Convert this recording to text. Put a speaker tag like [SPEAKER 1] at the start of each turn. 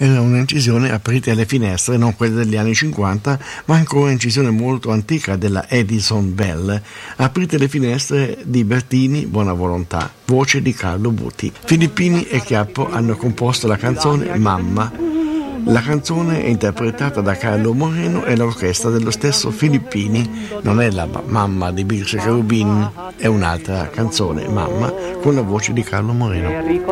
[SPEAKER 1] era un'incisione aprite alle finestre, non quella degli anni 50, ma ancora un'incisione molto antica della Edison Bell. Aprite le finestre di Bertini, Buona Volontà, voce di Carlo Butti. Filippini e Chiappo hanno composto la canzone Mamma. La canzone è interpretata da Carlo Moreno e l'orchestra dello stesso Filippini. Non è la mamma di Biggio Cherubini, è un'altra canzone, Mamma, con la voce di Carlo Moreno.